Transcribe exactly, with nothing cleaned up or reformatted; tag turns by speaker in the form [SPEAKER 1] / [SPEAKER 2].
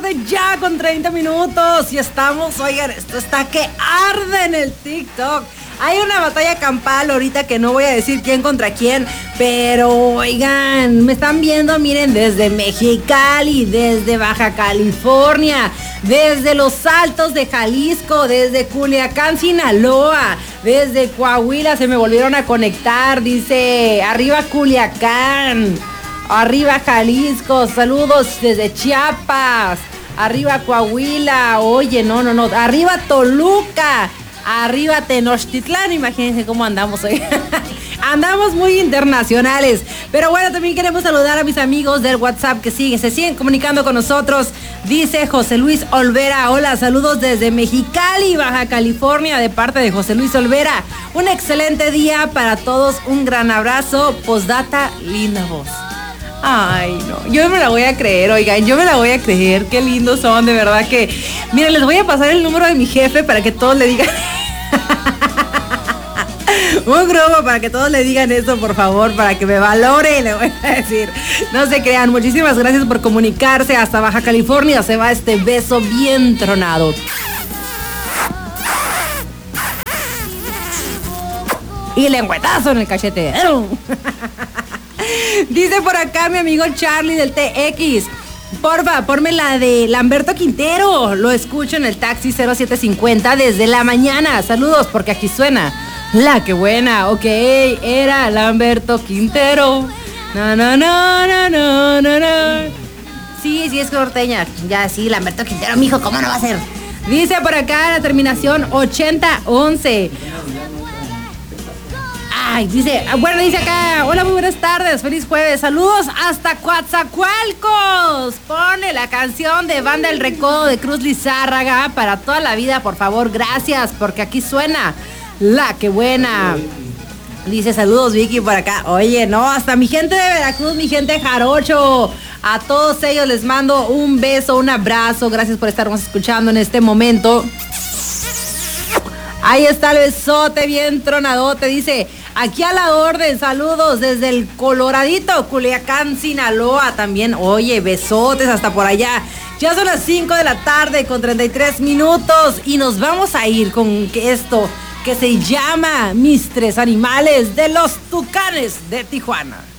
[SPEAKER 1] tarde ya con treinta minutos y estamos, oigan, esto está que arde en el TikTok. Hay una batalla campal ahorita que no voy a decir quién contra quién, pero oigan, me están viendo, miren, desde Mexicali, desde Baja California, desde los Altos de Jalisco, desde Culiacán, Sinaloa, desde Coahuila se me volvieron a conectar, dice, arriba Culiacán, arriba Jalisco, saludos desde Chiapas, arriba Coahuila, oye, no, no, no, arriba Toluca, arriba Tenochtitlán, imagínense cómo andamos hoy. Andamos muy internacionales. Pero bueno, también queremos saludar a mis amigos del WhatsApp que siguen, se siguen comunicando con nosotros. Dice José Luis Olvera, hola, saludos desde Mexicali, Baja California, de parte de José Luis Olvera. Un excelente día para todos, un gran abrazo. Postdata, linda voz. Ay, no, yo me la voy a creer, oigan, yo me la voy a creer, qué lindos son, de verdad que... Miren, les voy a pasar el número de mi jefe para que todos le digan... Un grupo para que todos le digan eso, por favor, para que me valore, le voy a decir. No se crean, muchísimas gracias por comunicarse hasta Baja California, se va este beso bien tronado. Y lengüetazo en el cachete. Dice por acá mi amigo Charlie del T X. Porfa, ponme la de Lamberto Quintero. Lo escucho en el taxi cero siete cincuenta desde la mañana. Saludos, porque aquí suena La Que Buena. Ok, era Lamberto Quintero. No, no, no, no, no, no, no. Sí, sí, es norteña. Ya, sí, Lamberto Quintero, mijo, ¿cómo no va a ser? Dice por acá la terminación ochenta once. Ay, dice, bueno, dice acá, hola, muy buenas tardes, feliz jueves, saludos hasta Coatzacoalcos. Pone la canción de Banda El Recodo de Cruz Lizárraga para toda la vida, por favor, gracias, porque aquí suena La Que Buena. Dice, saludos Vicky por acá. Oye, no, hasta mi gente de Veracruz, mi gente de Jarocho, a todos ellos les mando un beso, un abrazo, gracias por estarnos escuchando en este momento. Ahí está el besote bien tronadote, dice, aquí a la orden, saludos desde el Coloradito, Culiacán, Sinaloa también. Oye, besotes hasta por allá. Ya son las cinco de la tarde con treinta y tres minutos y nos vamos a ir con esto que se llama Mis Tres Animales de los Tucanes de Tijuana.